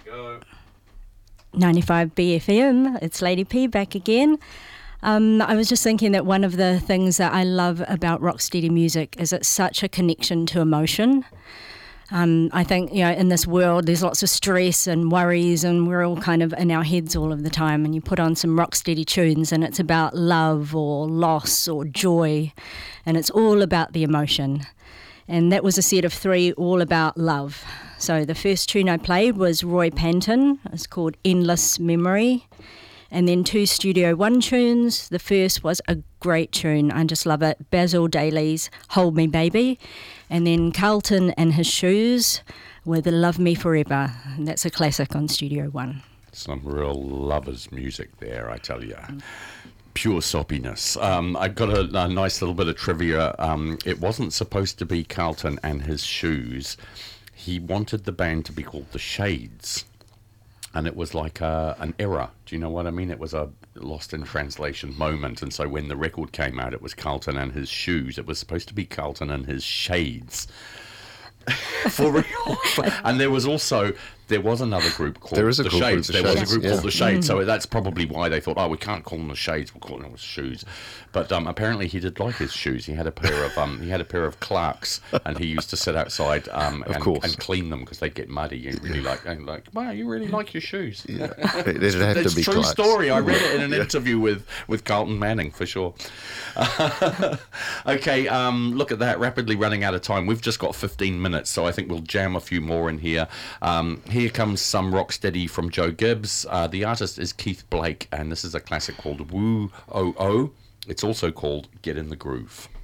Go. 95 BFM, it's Lady P back again. I was just thinking that one of the things that I love about rocksteady music is it's such a connection to emotion. I think, in this world there's lots of stress and worries and we're all kind of in our heads all of the time, and you put on some rocksteady tunes and it's about love or loss or joy, and it's all about the emotion. And that was a set of 3 all about love. So the first tune I played was Roy Panton. It's called Endless Memory. And then 2 Studio One tunes. The first was a great tune. I just love it. Basil Daly's Hold Me Baby. And then Carlton and His Shoes with Love Me Forever. And that's a classic on Studio One. Some real lovers' music there, I tell you. Pure soppiness. I've got a nice little bit of trivia. It wasn't supposed to be Carlton and His Shoes. He wanted the band to be called The Shades. And it was like an error. Do you know what I mean? It was a lost in translation moment. And so when the record came out, it was Carlton and His Shoes. It was supposed to be Carlton and His Shades. For real. And there was another group called The Shades. There was a group called The Shades. So that's probably why they thought, we can't call them The Shades, we'll call them The Shoes. But apparently he did like his shoes. He had a pair of Clarks, and he used to sit outside and clean them because they'd get muddy. You really wow, you really like your shoes. Yeah. It'd have it's to be a true Clarks. Story. I read it in an interview with Carlton Manning for sure. Okay, look at that, rapidly running out of time. We've just got 15 minutes, so I think we'll jam a few more in here. Here comes some rocksteady from Joe Gibbs. The artist is Keith Blake, and this is a classic called Woo Oh Oh. It's also called Get in the Groove.